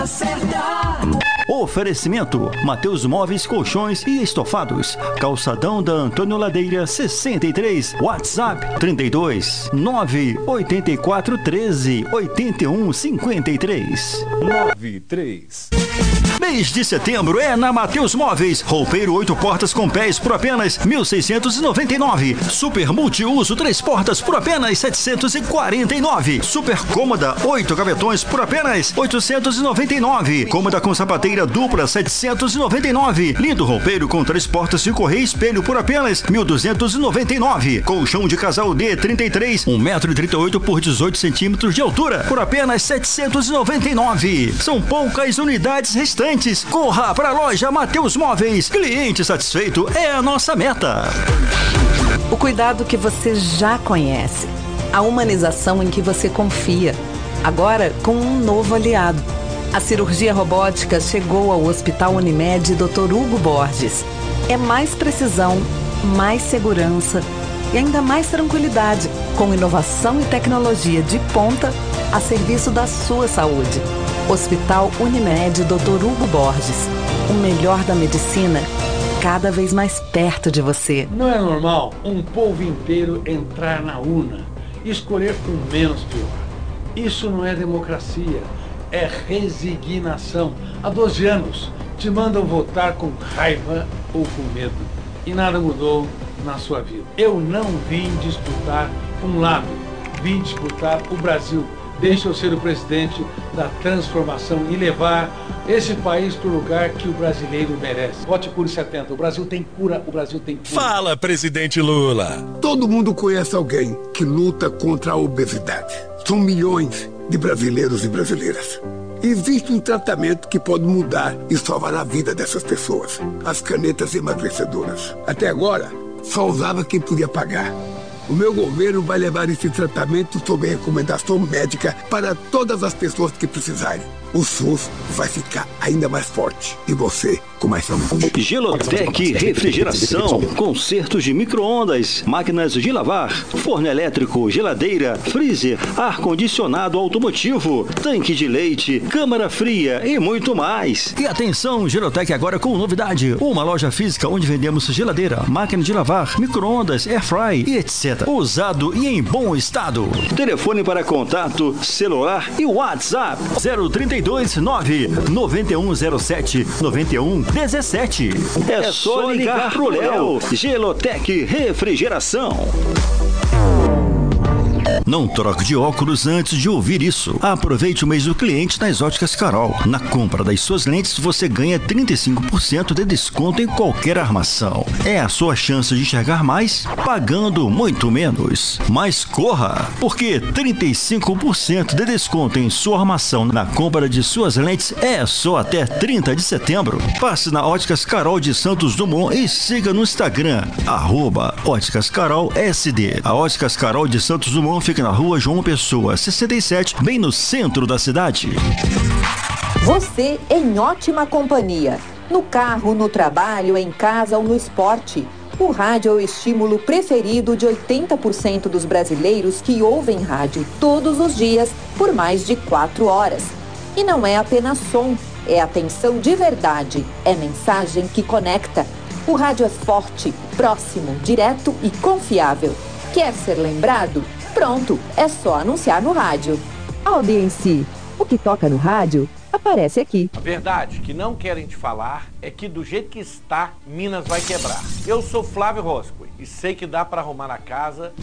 Oferecimento: Mateus Móveis, Colchões e Estofados. Calçadão da Antônio Ladeira 63. WhatsApp 32 984 13 81 53 93. Mês de setembro é na Mateus Móveis. Roupeiro 8 portas com pés por apenas 1.699. Super multiuso 3 portas por apenas 749. Super cômoda 8 gavetões por apenas 899. Cômoda com sapateira dupla 799. Lindo roupeiro com 3 portas de correia e espelho por apenas 1.299. Colchão de casal D 33, 1,38 m por 18 cm de altura por apenas 799. São poucas unidades restantes. Corra para a loja Mateus Móveis. Cliente satisfeito é a nossa meta. O cuidado que você já conhece. A humanização em que você confia. Agora com um novo aliado. A cirurgia robótica chegou ao Hospital Unimed Dr. Hugo Borges. É mais precisão, mais segurança e ainda mais tranquilidade, com inovação e tecnologia de ponta a serviço da sua saúde. Hospital Unimed Dr. Hugo Borges. O melhor da medicina, cada vez mais perto de você. Não é normal um povo inteiro entrar na urna e escolher o menos pior. Isso não é democracia, é resignação. Há 12 anos te mandam votar com raiva ou com medo. E nada mudou na sua vida. Eu não vim disputar um lado, vim disputar o Brasil. Deixa eu ser o presidente da transformação e levar esse país para o lugar que o brasileiro merece. Vote Cure 70. O Brasil tem cura, o Brasil tem cura. Fala, presidente Lula. Todo mundo conhece alguém que luta contra a obesidade. São milhões de brasileiros e brasileiras. Existe um tratamento que pode mudar e salvar a vida dessas pessoas. As canetas emagrecedoras. Até agora, só usava quem podia pagar. O meu governo vai levar esse tratamento sob recomendação médica para todas as pessoas que precisarem. O SUS vai ficar ainda mais forte e você com mais saúde. Gelotec Refrigeração, consertos de micro-ondas, máquinas de lavar, forno elétrico, geladeira, freezer, ar-condicionado automotivo, tanque de leite, câmara fria e muito mais. E atenção, Gelotec agora com novidade, uma loja física onde vendemos geladeira, máquina de lavar, micro-ondas, airfry e etc. Usado e em bom estado. Telefone para contato, celular e WhatsApp 032 9 9107 9117. É só ligar pro Léo. Gelotec Refrigeração. Não troque de óculos antes de ouvir isso. Aproveite o mês do cliente nas Óticas Carol. Na compra das suas lentes, você ganha 35% de desconto em qualquer armação. É a sua chance de enxergar mais, pagando muito menos. Mas corra, porque 35% de desconto em sua armação na compra de suas lentes é só até 30 de setembro. Passe na Óticas Carol de Santos Dumont e siga no Instagram, @Óticas Carol SD. A Óticas Carol de Santos Dumont fica na rua João Pessoa, 67, bem no centro da cidade. Você em ótima companhia. No carro, no trabalho, em casa ou no esporte. O rádio é o estímulo preferido de 80% dos brasileiros que ouvem rádio todos os dias por mais de 4 horas. E não é apenas som, é atenção de verdade, é mensagem que conecta. O rádio é forte, próximo, direto e confiável. Quer ser lembrado? Pronto, é só anunciar no rádio. Audiência, o que toca no rádio aparece aqui. A verdade que não querem te falar é que do jeito que está, Minas vai quebrar. Eu sou Flávio Roscoe e sei que dá para arrumar a casa